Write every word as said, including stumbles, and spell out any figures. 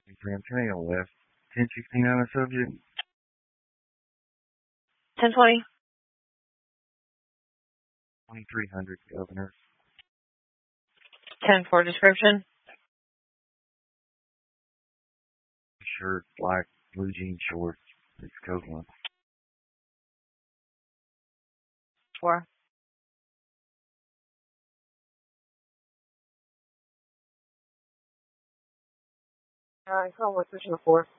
San Antonio West. ten sixteen on the subject. ten twenty. twenty-three hundred Governor. ten four description. Shirt, black, blue jean shorts. It's code one. four. Alright, call one, switching to four.